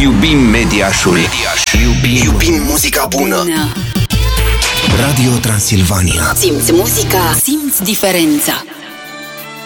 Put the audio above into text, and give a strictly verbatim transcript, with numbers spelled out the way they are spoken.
Iubim Mediașul. Iubim, Iubim muzica bună. Bună. Radio Transilvania. Simți muzica, simți diferența.